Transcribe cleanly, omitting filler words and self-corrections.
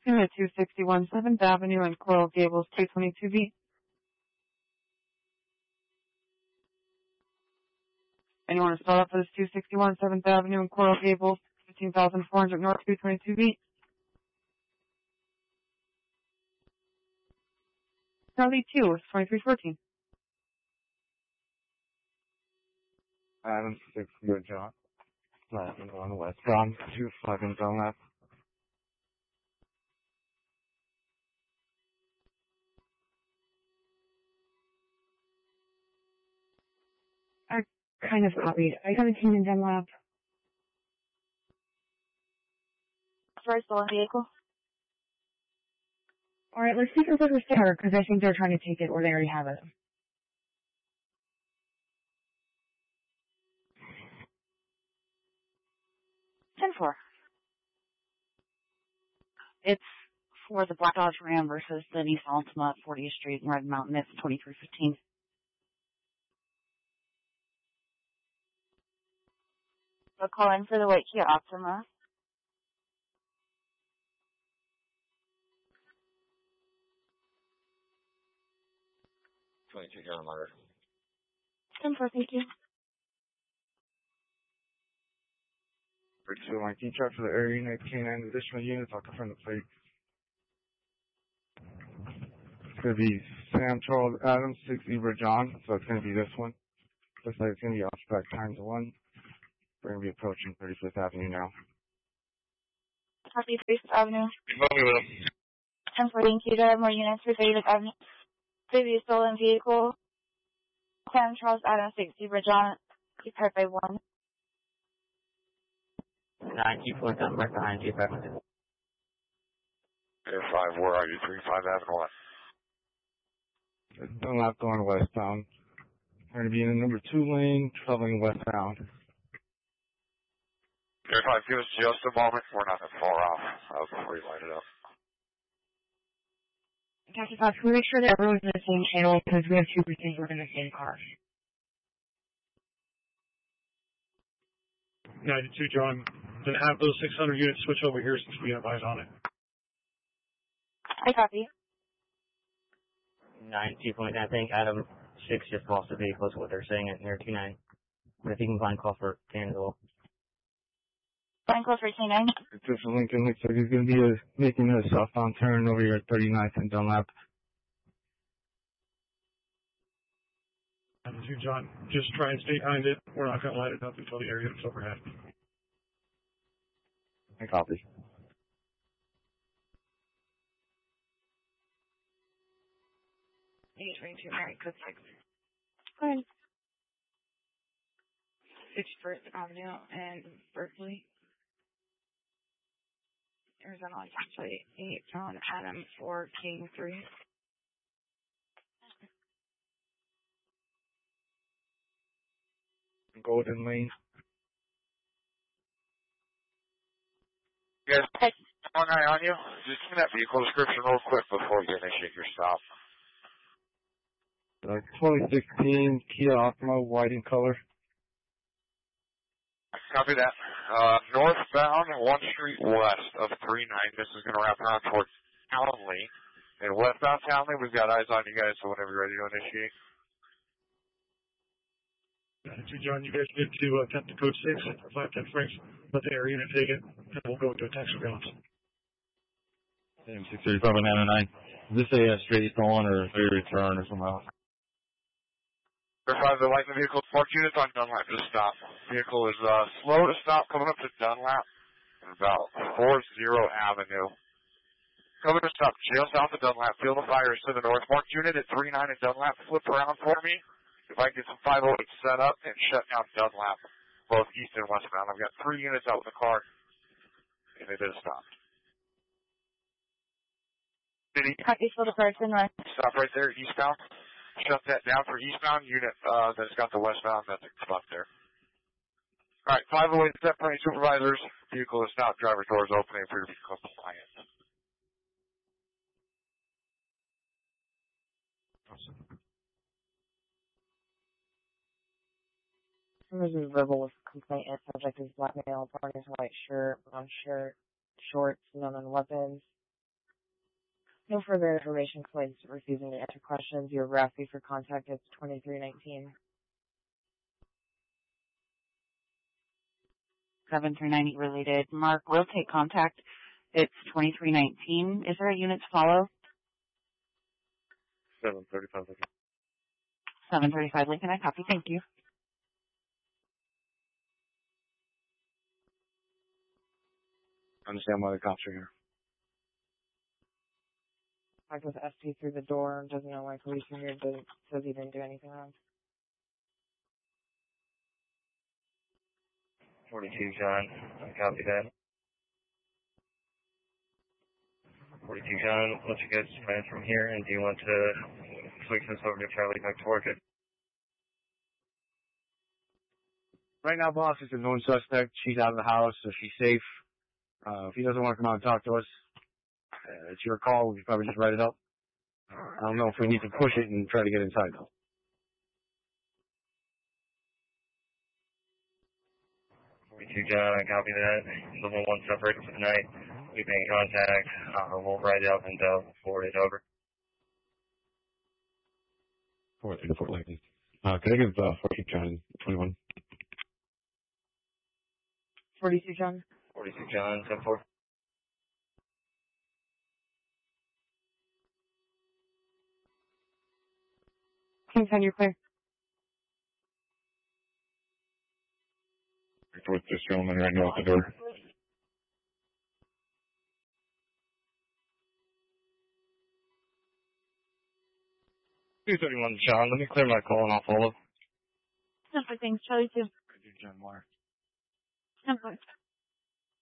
at 261 7th Avenue in Coral Gables, 222B. Anyone to start up for this 261 7th Avenue in Coral Gables, 15,400 North, 222B? Charlie 2, 2314. Adam 6, good John. Latin on West Brown, 25 in Dunlap. I kind of copied. I got a team in Dunlap. For a stolen vehicle? Alright, let's take a look at her, because I think they're trying to take it, or they already have it. For. It's for the Black Dodge Ram versus the Nissan Altima at 40th Street in Red Mountain. It's 2315. So call in for the white Kia Optima. $22 murder. 10-4, thank you. 3219 truck for the area unit, K9 additional units, I'll confirm the plate. It's going to be Sam Charles Adams, 6 Ibra John, so it's going to be this one. Looks like it's going to be off-spec times 1. We're going to be approaching 35th Avenue now. Copy 35th Avenue. Moving with them. 10-4, thank you. Do I have more units for 35th Avenue? Previous stolen vehicle. Sam Charles Adams, 6 Ibra John, prepared by 1. 9-4, I'm right behind you, back with it. Air 5, where are you? 35 Avenue West. Dunlap going westbound. We're going to be in the number 2 lane, traveling westbound. Air 5, give us just a moment. We're not that far off. Before you light it up. Captain Fox, can we make sure that everyone's in the same channel, because we have 2 routines working in the same car. 92, John. Then have those 600 units switch over here since we have eyes on it. I copy. 92 point, I think Adam 6 just lost the vehicle is what they're saying at near 29. But if you can find call for Danville. Find call for K9. It's just Lincoln, looks like he's going to be making a southbound turn over here at 39th and Dunlap. 92, John. Just try and stay behind it. We're not going to light it up until the area is overhead. I copy. Hey, 22, Mary, code 6. Go ahead. 61st Avenue and Berkeley. Arizona, actually, 8, John Adam 4, King 3. Golden Lane. You guys, one eye on you. Just give me that vehicle description real quick before you initiate your stop. 2016 Kia Optima, white in color. Copy that. Northbound 1 Street west of 39. This is going to wrap around towards Townley. And westbound Townley, we've got eyes on you guys, so whenever you're ready to initiate. 92, John, you guys get to attempt to code 6 for 510 Franks. Let the area unit take it, and we'll go into a tax surveillance. 635 and 909. Is this a straight stolen or a straight return or something else? Verify the light in the vehicle. Park units on Dunlap. Just stop. Vehicle is slow to stop coming up to Dunlap at about 40 Avenue. Coming to stop just south of Dunlap. Field of fire is to the north. Mark unit at 39 at Dunlap. Flip around for me. If I can get some 508 set up and shut down Dunlap, both east and westbound. I've got 3 units out with the car, and they did stop. Copy for the person, right? Stop right there, eastbound. Shut that down for eastbound unit that's got the westbound. That's a spot there. All right, 508 separating supervisors. Vehicle is stopped. Driver doors open and appear to be compliant. This is verbal complaint and subject is black male, party is white shirt, brown shirt, shorts, none on weapons. No further information. Flights refusing to answer questions. Your RAFI for contact is 2319. 7390 related. Mark, we'll take contact. It's 2319. Is there a unit to follow? 735 Lincoln. 735 Lincoln, I copy. Thank you. I understand why the cops are here. I with ST through the door. Doesn't know why police are here. Says he didn't do anything wrong. 42 John, I copy that. 42 John, what's your guys' plan from here, and do you want to switch this over to Charlie back to work it? Right now, boss, is a known suspect. She's out of the house, so she's safe. If he doesn't want to come out and talk to us, it's your call. We can probably just write it up. I don't know if we need to push it and try to get inside, though. 42 John, I copy that. Level 1 separated for the night. We've been in contact. We'll write it up and forward it over. 4-3 to Fort Lincoln. Can I give 42 John 21? 42 John. 42 John, 10-4. Kingston, you're clear. With this gentleman right now at the door. $231 John, let me clear my call and I'll follow. 10-4, thanks. Charlie 2. John Moore. 10-4.